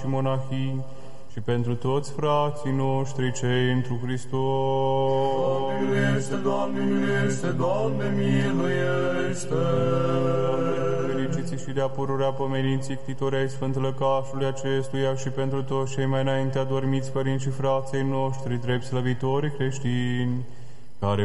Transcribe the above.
și monahii, și pentru toți frații noștri cei întru Hristos. Doamne miluiește, Doamne miluiește, Doamne miluiește. Fericiți și de-a pururea pomeniții ctitori ai Sfânt Lăcașului acestuia și pentru toți cei mai înainte adormiți părinți și frații noștri, drept slăvitori creștini,